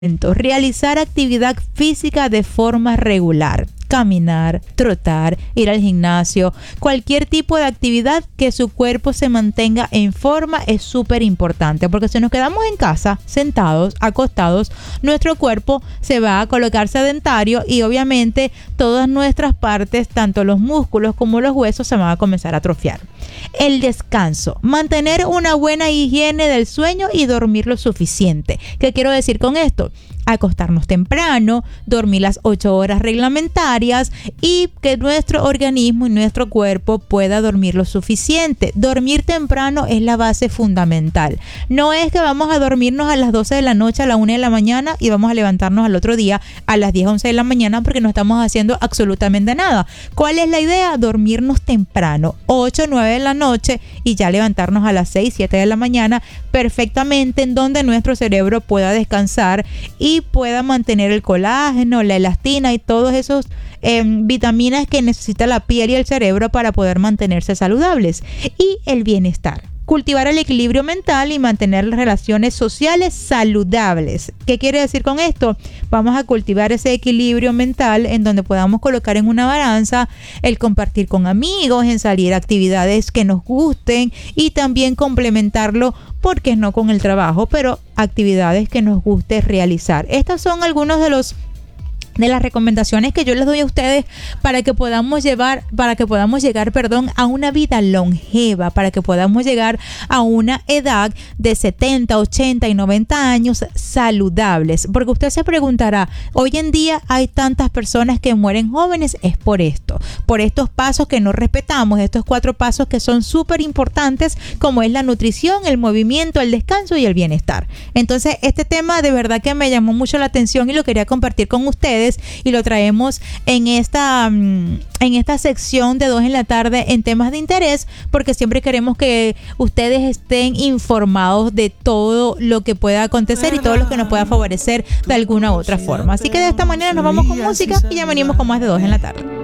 Realizar actividad física de forma regular. Caminar, trotar, ir al gimnasio, cualquier tipo de actividad que su cuerpo se mantenga en forma es súper importante, porque si nos quedamos en casa sentados, acostados, nuestro cuerpo se va a colocar sedentario y obviamente todas nuestras partes, tanto los músculos como los huesos, se van a comenzar a atrofiar. El descanso, mantener una buena higiene del sueño y dormir lo suficiente. ¿Qué quiero decir con esto? Acostarnos temprano, dormir las 8 horas reglamentarias y que nuestro organismo y nuestro cuerpo pueda dormir lo suficiente. Dormir temprano es la base fundamental. No es que vamos a dormirnos a las 12 de la noche, a la 1 de la mañana y vamos a levantarnos al otro día a las 10, 11 de la mañana porque no estamos haciendo absolutamente nada. ¿Cuál es la idea? Dormirnos temprano, 8, 9 de la noche y ya levantarnos a las 6, 7 de la mañana perfectamente, en donde nuestro cerebro pueda descansar y pueda mantener el colágeno, la elastina y todos esos vitaminas que necesita la piel y el cerebro para poder mantenerse saludables. Y el bienestar. Cultivar el equilibrio mental y mantener las relaciones sociales saludables. ¿Qué quiere decir con esto? Vamos a cultivar ese equilibrio mental en donde podamos colocar en una balanza el compartir con amigos, en salir a actividades que nos gusten y también complementarlo, ¿por qué no con el trabajo? Pero actividades que nos guste realizar. Estas son algunos de las recomendaciones que yo les doy a ustedes para que podamos llegar, a una vida longeva, para que podamos llegar a una edad de 70, 80 y 90 años saludables. Porque usted se preguntará, hoy en día hay tantas personas que mueren jóvenes, es por esto, por estos pasos que no respetamos, estos 4 pasos que son súper importantes, como es la nutrición, el movimiento, el descanso y el bienestar. Entonces, este tema de verdad que me llamó mucho la atención y lo quería compartir con ustedes. Y lo traemos en esta sección de 2 en la tarde en temas de interés, porque siempre queremos que ustedes estén informados de todo lo que pueda acontecer y todo lo que nos pueda favorecer de alguna u otra forma. Así que de esta manera nos vamos con música y ya venimos con más de 2 en la tarde.